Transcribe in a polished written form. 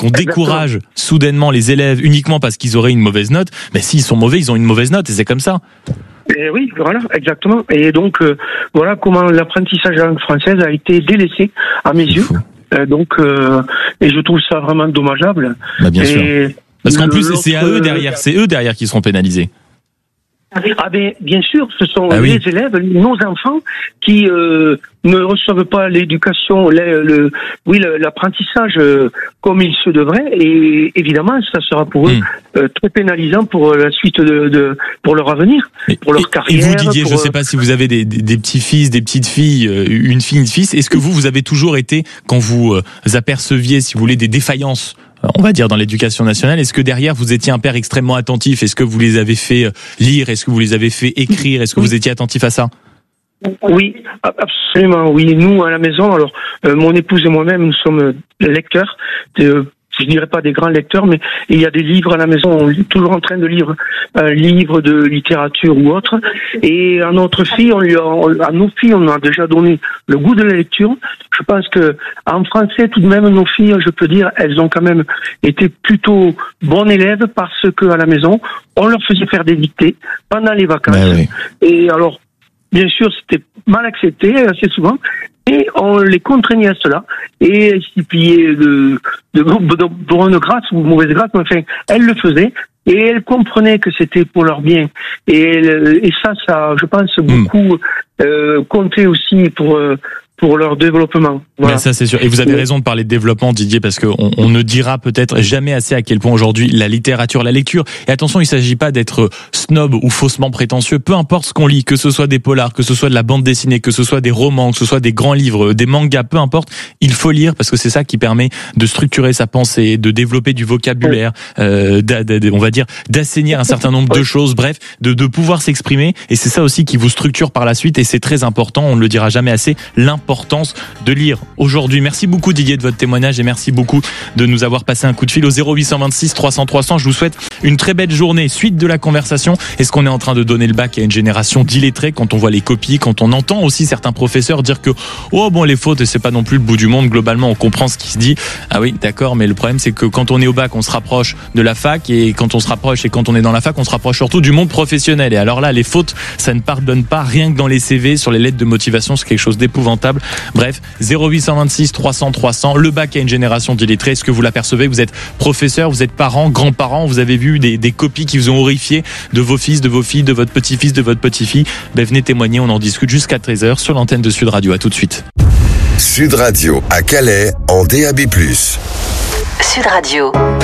qu'on décourage soudainement les élèves uniquement parce qu'ils auraient une mauvaise note. Mais s'ils sont mauvais, ils ont une mauvaise note et c'est comme ça. Et oui, voilà, exactement. Et donc, voilà comment l'apprentissage de la langue française a été délaissé à mes yeux. Et je trouve ça vraiment dommageable. Bah, bien sûr. Parce qu'en plus, c'est eux derrière qui seront pénalisés. Ah ben bien sûr, ce sont les élèves, nos enfants qui ne reçoivent pas l'éducation, l'apprentissage comme il se devrait, et évidemment ça sera pour eux très pénalisant pour la suite pour leur avenir, pour leur carrière. Et vous Didier, je ne sais pas si vous avez des petits-fils, des petites filles, une fille, une fils. Est-ce que vous avez toujours été, quand vous aperceviez, si vous voulez, des défaillances, on va dire, dans l'éducation nationale, est-ce que derrière vous étiez un père extrêmement attentif? Est-ce que vous les avez fait lire? Est-ce que vous les avez fait écrire? Est-ce que vous étiez attentif à ça? Oui, absolument, oui. Nous, à la maison, alors, mon épouse et moi-même, nous sommes lecteurs, je dirais pas des grands lecteurs, mais il y a des livres à la maison, on est toujours en train de lire un livre de littérature ou autre. Et à notre fille, à nos filles, on a déjà donné le goût de la lecture. Je pense que en français, tout de même, nos filles, je peux dire, elles ont quand même été plutôt bonnes élèves parce que à la maison, on leur faisait faire des dictées pendant les vacances. Oui. Et alors, bien sûr, c'était mal accepté assez souvent. Et on les contraignait à cela, et elles s'y pliaient de bonne grâce ou mauvaise grâce, mais enfin, elles le faisaient, et elles comprenaient que c'était pour leur bien. Et ça, je pense, beaucoup comptait aussi pour leur développement. Voilà. Mais ça c'est sûr. Et vous avez raison de parler de développement, Didier, parce que on ne dira peut-être jamais assez à quel point aujourd'hui la littérature, la lecture. Et attention, il s'agit pas d'être snob ou faussement prétentieux. Peu importe ce qu'on lit, que ce soit des polars, que ce soit de la bande dessinée, que ce soit des romans, que ce soit des grands livres, des mangas, peu importe, il faut lire parce que c'est ça qui permet de structurer sa pensée, de développer du vocabulaire, on va dire d'assainir un certain nombre de choses. Bref, de pouvoir s'exprimer. Et c'est ça aussi qui vous structure par la suite. Et c'est très important. On ne le dira jamais assez. L'importance de lire aujourd'hui. Merci beaucoup Didier de votre témoignage et merci beaucoup de nous avoir passé un coup de fil au 0826 300 300. Je vous souhaite une très belle journée. Suite de la conversation, est-ce qu'on est en train de donner le bac à une génération d'illettrés quand on voit les copies, quand on entend aussi certains professeurs dire que les fautes c'est pas non plus le bout du monde, globalement on comprend ce qui se dit. Ah oui, d'accord, mais le problème c'est que quand on est au bac, on se rapproche de la fac et quand on se rapproche et quand on est dans la fac, on se rapproche surtout du monde professionnel. Et alors là, les fautes, ça ne pardonne pas, rien que dans les CV, sur les lettres de motivation, c'est quelque chose d'épouvantable. Bref, 0826 300 300, le bac à une génération d'illettrés. Est-ce que vous l'apercevez? Vous êtes professeur, vous êtes parent, grands-parents, vous avez vu des copies qui vous ont horrifié de vos fils, de vos filles, de votre petit-fils, de votre petite-fille. Venez témoigner, on en discute jusqu'à 13h sur l'antenne de Sud Radio. À tout de suite. Sud Radio à Calais en DAB+. Sud Radio.